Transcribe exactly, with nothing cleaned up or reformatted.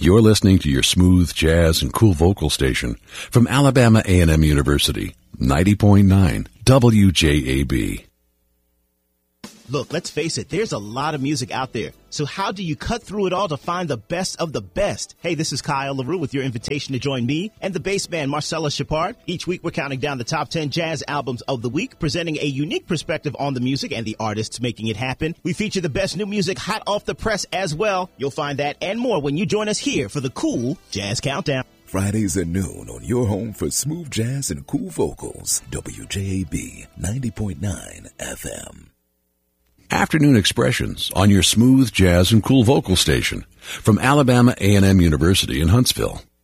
You're listening to your smooth jazz and cool vocal station from Alabama A and M University, ninety point nine W J A B. Look, let's face it, there's a lot of music out there. So how do you cut through it all to find the best of the best? Hey, this is Kyle LaRue with your invitation to join me and the bass man Marcella Shepard. Each week we're counting down the top ten jazz albums of the week, presenting a unique perspective on the music and the artists making it happen. We feature the best new music hot off the press as well. You'll find that and more when you join us here for the Cool Jazz Countdown. Fridays at noon on your home for smooth jazz and cool vocals. W J A B ninety point nine F M. Afternoon Expressions on your smooth jazz and cool vocal station from Alabama A and M University in Huntsville.